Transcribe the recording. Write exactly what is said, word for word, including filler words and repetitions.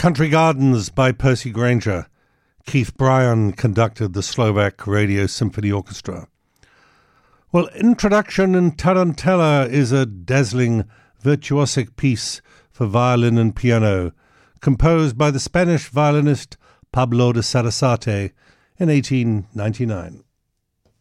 Country Gardens by Percy Grainger. Keith Bryan conducted the Slovak Radio Symphony Orchestra. Well, Introduction in Tarantella is a dazzling, virtuosic piece for violin and piano, composed by the Spanish violinist Pablo de Sarasate in eighteen ninety-nine.